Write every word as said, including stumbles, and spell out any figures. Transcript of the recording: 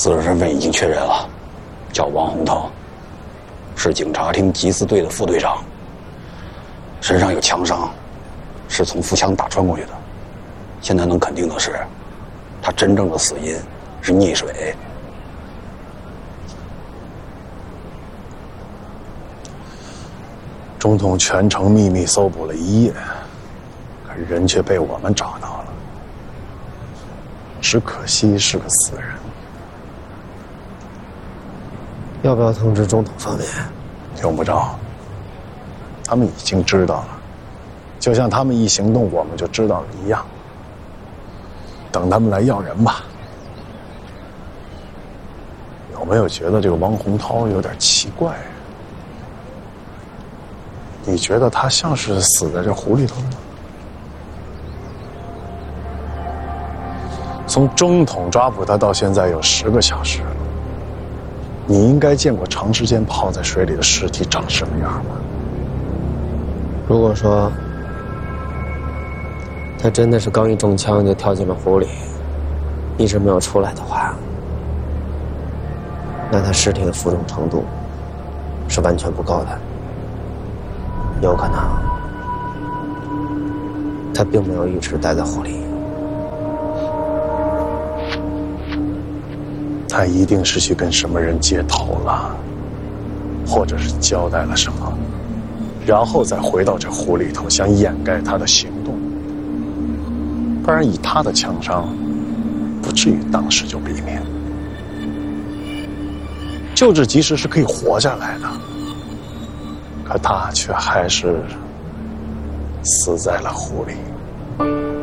死者身份已经确认了，叫王洪涛，是警察厅缉私队的副队长，身上有枪伤，是从腹腔打穿过去的。现在能肯定的是，他真正的死因是溺水。 中统全程秘密搜捕了一夜，可人却被我们找到了，只可惜是个死人。 要不要通知中统方面？ 用不着，他们已经知道了，就像他们一行动我们就知道了一样。等他们来要人吧。有没有觉得这个王洪涛有点奇怪？你觉得他像是死在这湖里头吗？从中统抓捕他到现在有十个小时了，你应该见过长时间泡在水里的尸体长什么样吧？ 如果说他真的是刚一中枪就跳进了湖里，一直没有出来的话，那他尸体的浮肿程度是完全不够的。有可能他并没有一直待在湖里， 他一定是去跟什么人接头了，或者是交代了什么，然后再回到这湖里头，想掩盖他的行动。不然以他的枪伤，不至于当时就毙命。救治及时是可以活下来的，可他却还是死在了湖里。